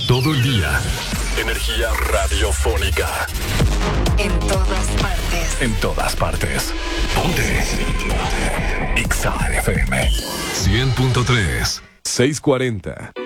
todo el día. Energía radiofónica. En todas partes. En todas partes. Ponte. Exa FM 100.3 640.